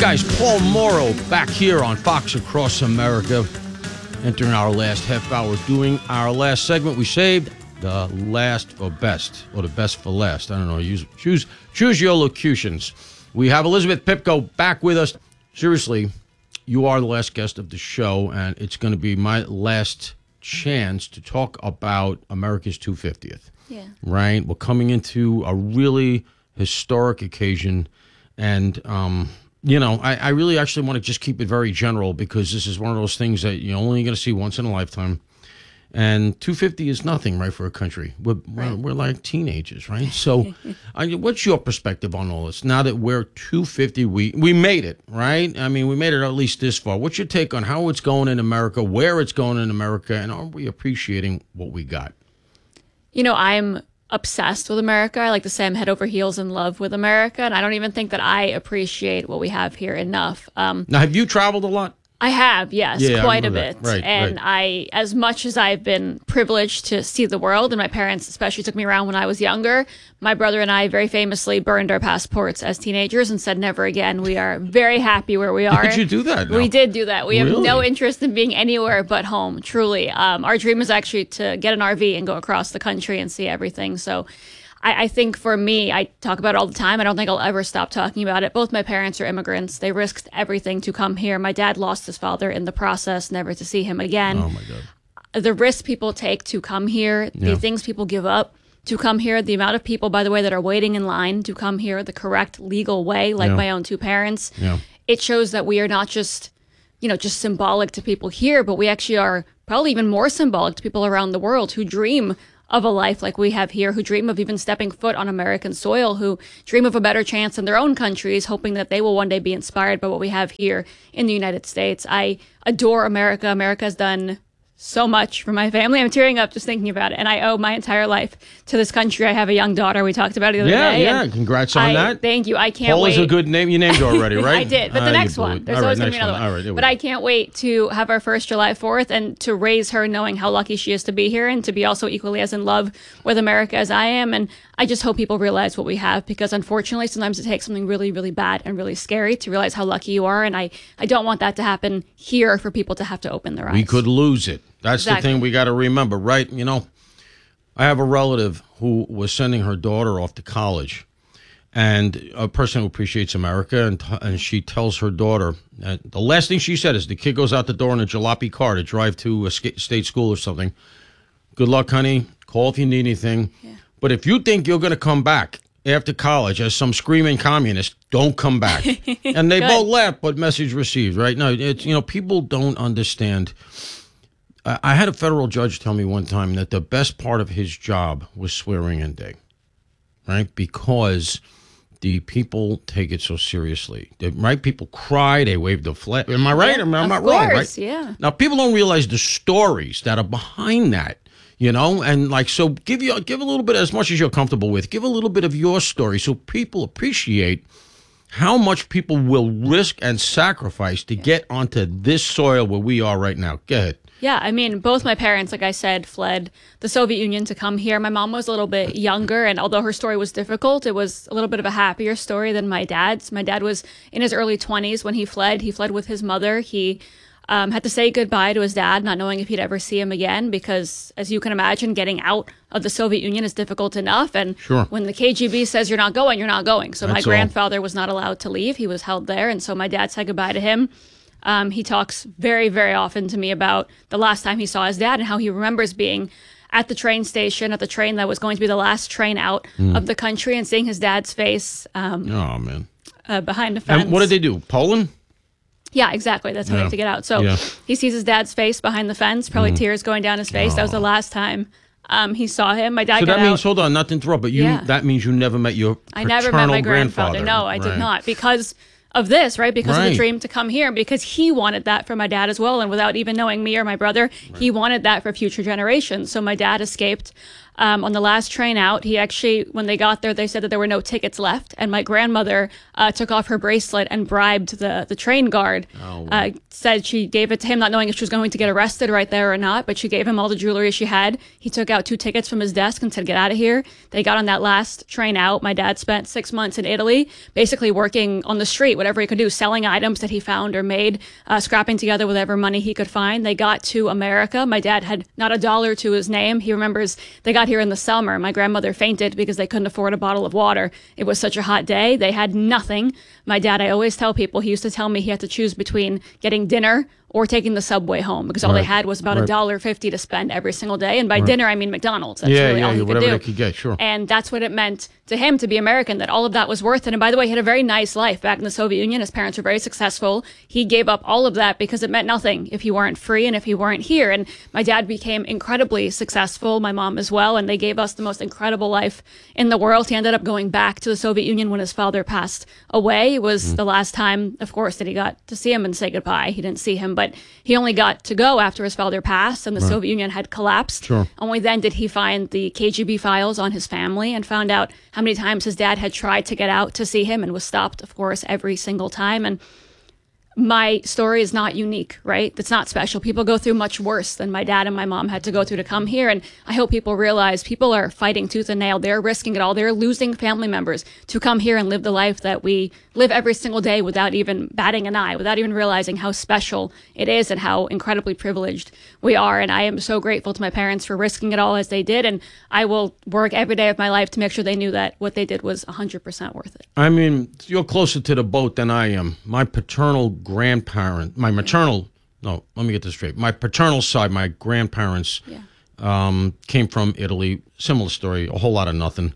guys, Paul Morrow back here on Fox Across America, entering our last half hour, doing our last segment. We saved the last for best, or the best for last. I don't know. Choose your locutions. We have Elizabeth Pipko back with us. Seriously, you are the last guest of the show, and it's going to be my last chance to talk about America's 250th. Yeah. Right? We're coming into a really historic occasion, and you know, I really actually want to just keep it very general, because this is one of those things that you're only going to see once in a lifetime. And 250 is nothing, right, for a country. We're like teenagers, right? So what's your perspective on all this? Now that we're 250, we made it, right? I mean, we made it at least this far. What's your take on how it's going in America, where it's going in America, and are we appreciating what we got? You know, I'm obsessed with America. I like to say I'm head over heels in love with America, and I don't even think that I appreciate what we have here enough. Now, have you traveled a lot? I have, yes, quite a bit. Right, and right. As much as I've been privileged to see the world, and my parents especially took me around when I was younger, my brother and I very famously burned our passports as teenagers and said never again. We are very happy where we are. Did you do that? No. We did do that. We have Really? no interest in being anywhere but home, truly. Our dream is actually to get an RV and go across the country and see everything. So I think for me, I talk about it all the time. I don't think I'll ever stop talking about it. Both my parents are immigrants. They risked everything to come here. My dad lost his father in the process, never to see him again. Oh, my God. The risks people take to come here, the things people give up to come here, the amount of people, by the way, that are waiting in line to come here the correct legal way, like my own two parents. Yeah. It shows that we are not just symbolic to people here, but we actually are probably even more symbolic to people around the world who dream of a life like we have here, who dream of even stepping foot on American soil, who dream of a better chance in their own countries, hoping that they will one day be inspired by what we have here in the United States. I adore America. America has done so much for my family. I'm tearing up just thinking about it. And I owe my entire life to this country. I have a young daughter. We talked about it the other day. Yeah. Congrats on that. Thank you. I can't Paul wait. is a good name. You named her already, right? I did. But the next one. There's always going to be another one. All right, but I can't wait to have our first July 4th and to raise her knowing how lucky she is to be here and to be also equally as in love with America as I am. And I just hope people realize what we have, because unfortunately, sometimes it takes something really, really bad and really scary to realize how lucky you are. And I don't want that to happen here for people to have to open their eyes. We could lose it. That's Exactly. the thing we got to remember, right? You know, I have a relative who was sending her daughter off to college, and a person who appreciates America, and she tells her daughter, the last thing she said is, the kid goes out the door in a jalopy car to drive to a state school or something. Good luck, honey. Call if you need anything. Yeah. But if you think you're going to come back after college as some screaming communist, don't come back. And they both laughed, but message received, right? No, it's, people don't understand. I had a federal judge tell me one time that the best part of his job was swearing-in day, right? Because the people take it so seriously, right? People cry, they wave the flag. Am I right? I'm not wrong, right? Yeah. Now, people don't realize the stories that are behind that, and so give a little bit, as much as you're comfortable with, give a little bit of your story so people appreciate how much people will risk and sacrifice to get onto this soil where we are right now. Go ahead. Yeah, I mean, both my parents, like I said, fled the Soviet Union to come here. My mom was a little bit younger, and although her story was difficult, it was a little bit of a happier story than my dad's. My dad was in his early 20s when he fled. He fled with his mother. He had to say goodbye to his dad, not knowing if he'd ever see him again, because, as you can imagine, getting out of the Soviet Union is difficult enough. And when the KGB says you're not going, you're not going. So my grandfather was not allowed to leave. He was held there, and so my dad said goodbye to him. He talks very, very often to me about the last time he saw his dad and how he remembers being at the train station, at the train that was going to be the last train out of the country, and seeing his dad's face behind the fence. And what did they do? Poland? Yeah, exactly. That's how they have to get out. So he sees his dad's face behind the fence, probably tears going down his face. That was the last time he saw him. My dad so got that means, out. hold on, not to interrupt, but that means you never met your paternal I never met my grandfather. grandfather. No, I did not. Because of this, right? Because of the dream to come here, because he wanted that for my dad as well. And without even knowing me or my brother, he wanted that for future generations. So my dad escaped On the last train out, he actually, when they got there, they said that there were no tickets left. And my grandmother took off her bracelet and bribed the train guard. Said she gave it to him, not knowing if she was going to get arrested right there or not, but she gave him all the jewelry she had. He took out 2 tickets from his desk and said, get out of here. They got on that last train out. My dad spent 6 months in Italy, basically working on the street, whatever he could do, selling items that he found or made, scrapping together whatever money he could find. They got to America. My dad had not a dollar to his name. He remembers they got here in the summer. My grandmother fainted because they couldn't afford a bottle of water. It was such a hot day. They had nothing. My dad, I always tell people, he used to tell me he had to choose between getting dinner or taking the subway home because all they had was about $1.50 to spend every single day. And by dinner, I mean McDonald's. That's really all he could whatever do. They could get, sure. And that's what it meant to him to be American, that all of that was worth it. And by the way, he had a very nice life back in the Soviet Union. His parents were very successful. He gave up all of that because it meant nothing if you weren't free and if you weren't here. And my dad became incredibly successful, my mom as well, and they gave us the most incredible life in the world. He ended up going back to the Soviet Union when his father passed away. It was the last time, of course, that he got to see him and say goodbye. He didn't see him, but he only got to go after his father passed and the Soviet Union had collapsed. Sure. Only then did he find the KGB files on his family and found out how many times his dad had tried to get out to see him and was stopped, of course, every single time. And my story is not unique, right? It's not special. People go through much worse than my dad and my mom had to go through to come here. And I hope people realize people are fighting tooth and nail. They're risking it all. They're losing family members to come here and live the life that we live every single day without even batting an eye, without even realizing how special it is and how incredibly privileged we are. And I am so grateful to my parents for risking it all as they did. And I will work every day of my life to make sure they knew that what they did was 100% worth it. I mean, you're closer to the boat than I am. My paternal grandparent, my maternal, no, let me get this straight. My paternal side, my grandparents came from Italy. Similar story, a whole lot of nothing.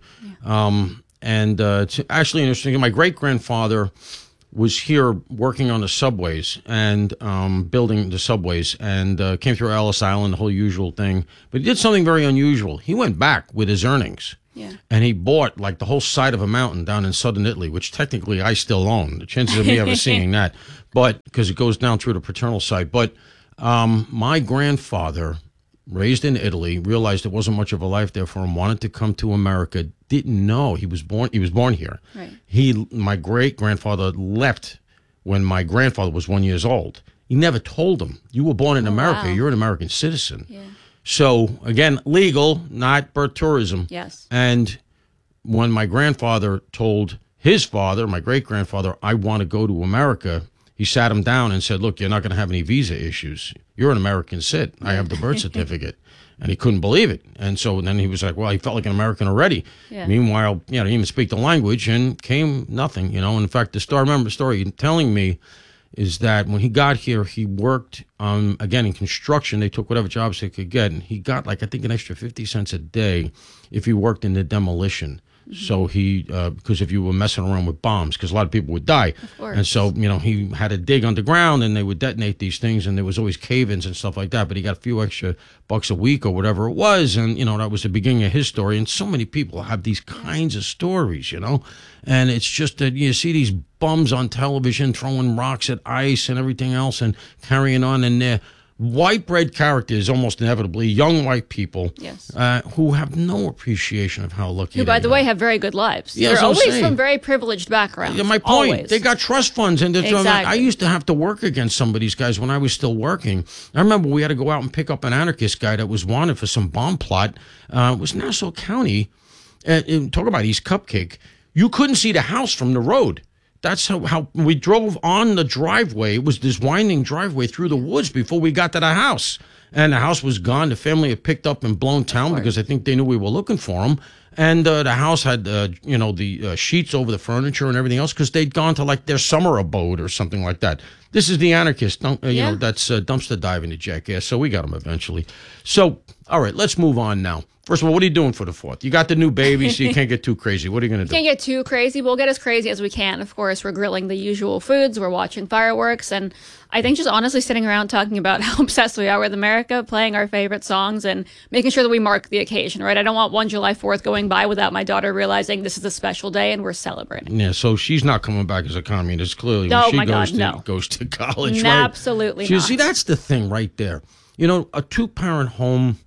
And it's actually interesting. My great-grandfather was here working on the subways and building the subways and came through Ellis Island, the whole usual thing. But he did something very unusual. He went back with his earnings. And he bought like the whole side of a mountain down in southern Italy, which technically I still own. The chances of me ever seeing that, but because it goes down through the paternal side. But my grandfather, raised in Italy, realized it wasn't much of a life there for him, wanted to come to America, didn't know he was born here. Right. My great grandfather left when my grandfather was 1 year old. He never told him, you were born in America, you're an American citizen. So, again, legal, not birth tourism. Yes. And when my grandfather told his father, my great-grandfather, I want to go to America, he sat him down and said, look, you're not going to have any visa issues. You're an American cit. I have the birth certificate. And he couldn't believe it. And so then he was like, well, he felt like an American already. Meanwhile, he didn't even speak the language and came nothing, In fact, I remember the story telling me is that when he got here, he worked, again, in construction. They took whatever jobs they could get, and he got, like, I think an extra 50 cents a day if he worked in the demolition. So he, because if you were messing around with bombs, because a lot of people would die. And so, he had to dig underground and they would detonate these things and there was always cave-ins and stuff like that. But he got a few extra bucks a week or whatever it was. And, that was the beginning of his story. And so many people have these kinds of stories, And it's just that you see these bums on television throwing rocks at ICE and everything else and carrying on. And they're white bread characters, almost inevitably, young white people who have no appreciation of how lucky who, by the way, have very good lives. Yeah, they're always from very privileged backgrounds. Yeah, my point. Always. They got trust funds. And I used to have to work against some of these guys when I was still working. I remember we had to go out and pick up an anarchist guy that was wanted for some bomb plot. It was Nassau County. Talk about East Cupcake. You couldn't see the house from the road. That's how we drove on the driveway. It was this winding driveway through the woods before we got to the house. And the house was gone. The family had picked up and blown town because I think they knew we were looking for them. And the house had, the sheets over the furniture and everything else because they'd gone to like their summer abode or something like that. This is the anarchist, that's dumpster diving to jackass. So we got him eventually. So, all right, let's move on now. First of all, what are you doing for the 4th? You got the new baby, so you can't get too crazy. What are you going to do? Can't get too crazy. We'll get as crazy as we can. Of course, we're grilling the usual foods. We're watching fireworks. And I think just honestly sitting around talking about how obsessed we are with America, playing our favorite songs, and making sure that we mark the occasion, right? I don't want one July 4th going by without my daughter realizing this is a special day and we're celebrating. Yeah, so she's not coming back as a communist, clearly. Oh, when my God, no. Goes to college, no, right? Absolutely So, not. see, that's the thing right there. A two-parent home,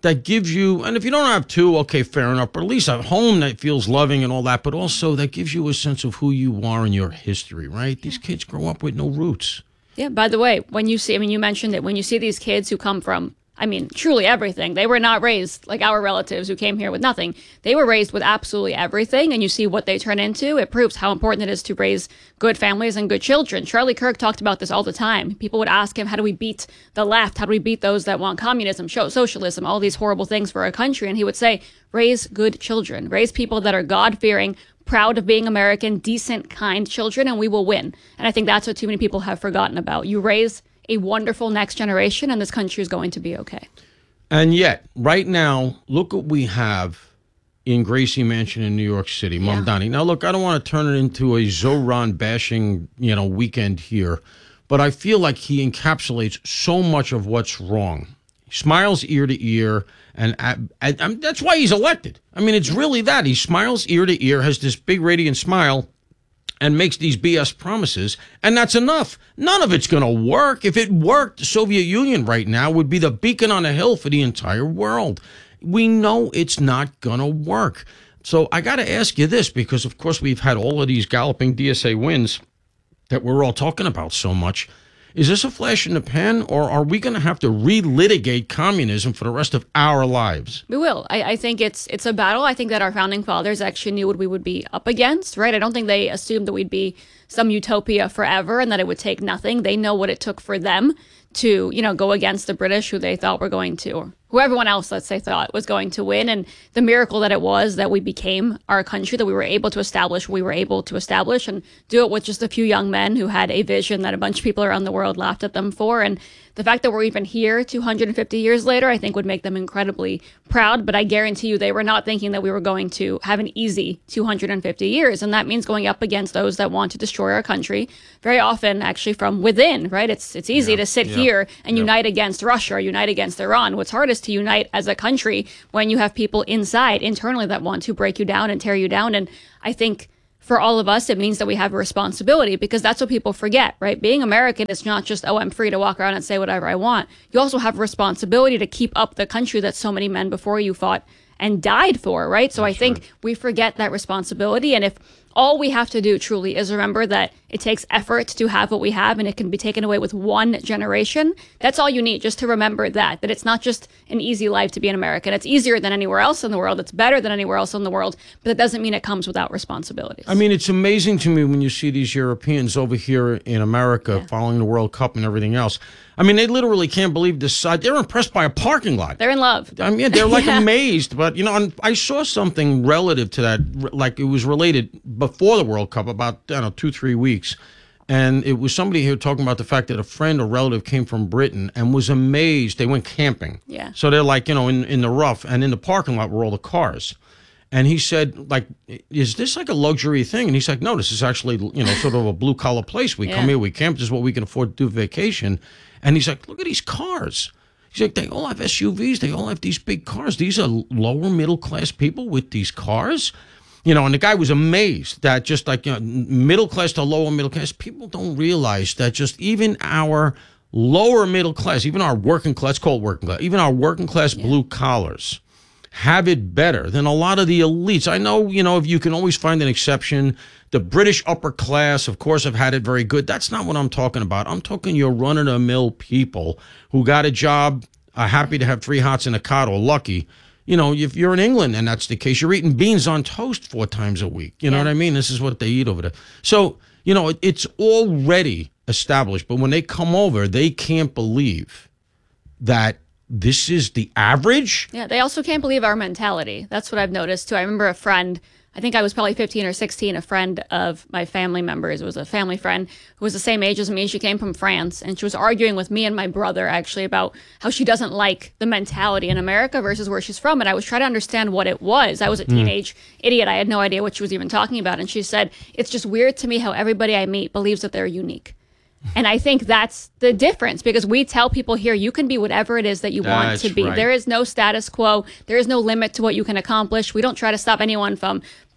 that gives you, and if you don't have two, okay, fair enough, but at least a home that feels loving and all that, but also that gives you a sense of who you are and your history, right? These kids grow up with no roots. Yeah, by the way, when you see, I mean, you mentioned it, when you see these kids who come from, I mean, truly everything. They were not raised like our relatives who came here with nothing. They were raised with absolutely everything, and you see what they turn into. It proves how important it is to raise good families and good children. Charlie Kirk talked about this all the time. People would ask him, how do we beat the left? How do we beat those that want communism, socialism, all these horrible things for our country? And he would say, raise good children. Raise people that are God-fearing, proud of being American, decent, kind children, and we will win. And I think that's what too many people have forgotten about. You raise a wonderful next generation, and this country is going to be okay. And yet, right now, look what we have in Gracie Mansion in New York City, Mamdani. Now, look, I don't want to turn it into a Zoran bashing, weekend here, but I feel like he encapsulates so much of what's wrong. He smiles ear to ear, and that's why he's elected. I mean, it's really that. He smiles ear to ear, has this big radiant smile, and makes these BS promises, and that's enough. None of it's going to work. If it worked, the Soviet Union right now would be the beacon on a hill for the entire world. We know it's not going to work. So I got to ask you this, because, of course, we've had all of these galloping DSA wins that we're all talking about so much. Is this a flash in the pan, or are we going to have to relitigate communism for the rest of our lives? We will. I think it's a battle. I think that our founding fathers actually knew what we would be up against, right? I don't think they assumed that we'd be some utopia forever and that it would take nothing. They know what it took for them to, go against the British, who they thought were going to, or who everyone else, let's say, thought was going to win. And the miracle that it was that we became our country, that we were able to establish what we were able to establish, and do it with just a few young men who had a vision that a bunch of people around the world laughed at them for. And the fact that we're even here 250 years later, I think would make them incredibly proud. But I guarantee you they were not thinking that we were going to have an easy 250 years. And that means going up against those that want to destroy our country, very often actually from within, right? It's easy to sit here and unite against Russia or unite against Iran. What's hardest to unite as a country when you have people internally that want to break you down and tear you down. And I think for all of us, it means that we have a responsibility, because that's what people forget, right? Being American is not just, oh, I'm free to walk around and say whatever I want. You also have a responsibility to keep up the country that so many men before you fought and died for, right? So I think we forget that responsibility. And if all we have to do truly is remember that it takes effort to have what we have, and it can be taken away with one generation, that's all you need, just to remember that it's not just an easy life to be an American. It's easier than anywhere else in the world. It's better than anywhere else in the world, but that doesn't mean it comes without responsibilities. I mean, it's amazing to me when you see these Europeans over here in America following the World Cup and everything else. I mean, they literally can't believe this side. They're impressed by a parking lot. They're in love. I mean, they're like amazed. But, and I saw something relative to that, like it was related before the World Cup, about, 2-3 weeks. And it was somebody here talking about the fact that a friend or relative came from Britain and was amazed. They went camping. Yeah. So they're like, in the rough, and in the parking lot were all the cars. And he said, like, is this like a luxury thing? And he's like, no, this is actually, sort of a blue collar place. We come here, we camp. This is what we can afford to do vacation. And he's like, look at these cars. He's like, they all have SUVs. They all have these big cars. These are lower middle class people with these cars. And the guy was amazed that just like middle class to lower middle class, people don't realize that just even our lower middle class, even our working class, call it working class, even our working class blue collars have it better than a lot of the elites. I know, if you can always find an exception. The British upper class, of course, have had it very good. That's not what I'm talking about. I'm talking your run-of-the-mill people who got a job, are happy to have 3 hots and a cot, or lucky. If you're in England and that's the case, you're eating beans on toast 4 times a week. You know what I mean? This is what they eat over there. So, it's already established. But when they come over, they can't believe that this is the average. Yeah, they also can't believe our mentality. That's what I've noticed, too. I remember a friend, I think I was probably 15 or 16, a friend of my family members. It was a family friend who was the same age as me. She came from France, and she was arguing with me and my brother, actually, about how she doesn't like the mentality in America versus where she's from. And I was trying to understand what it was. I was a teenage idiot. I had no idea what she was even talking about. And she said, it's just weird to me how everybody I meet believes that they're unique. And I think that's the difference, because we tell people here, you can be whatever it is that you want to be. Right. There is no status quo. There is no limit to what you can accomplish. We don't try to stop anyone from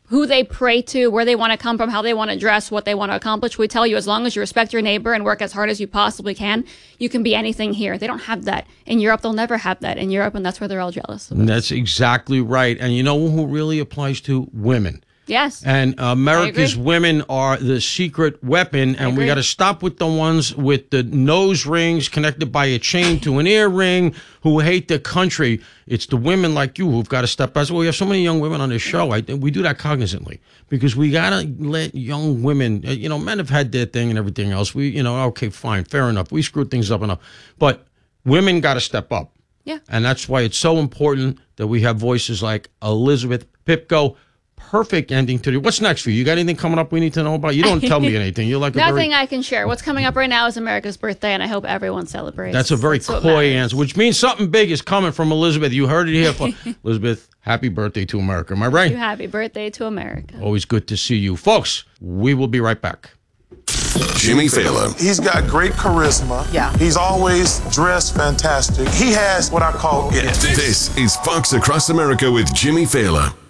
who they pray to, where they want to come from, how they want to dress, what they want to accomplish. We tell you, as long as you respect your neighbor and work as hard as you possibly can, you can be anything here. They don't have that. In Europe, they'll never have that in Europe, and that's where they're all jealous. That's exactly right. And you know who really applies to? Women. Yes. And America's women are the secret weapon, and we got to stop with the ones with the nose rings connected by a chain to an earring who hate the country. It's the women like you who've got to step up. Well, we have so many young women on this show. We do that cognizantly because we got to let young women, men have had their thing and everything else. Okay, fine, fair enough. We screwed things up enough. But women got to step up. Yeah. And that's why it's so important that we have voices like Elizabeth Pipko. Perfect ending to the. What's next for you? You got anything coming up we need to know about? You don't tell me anything. You're like nothing I can share. What's coming up right now is America's birthday, and I hope everyone celebrates. That's a very coy answer, which means something big is coming from Elizabeth. You heard it here. Elizabeth, happy birthday to America. Am I right? Happy birthday to America. Always good to see you. Folks, we will be right back. Jimmy Fallon. He's got great charisma. Yeah. He's always dressed fantastic. He has what I call it. This is Fox Across America with Jimmy Fallon.